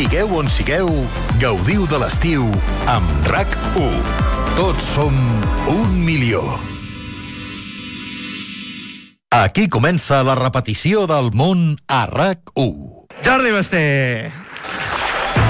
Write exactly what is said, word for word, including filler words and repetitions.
Sigueu on sigueu, gaudiu de l'estiu amb RAC u. Tots som un milió. Aquí comença la repetició del món a RAC u. Jordi Basté.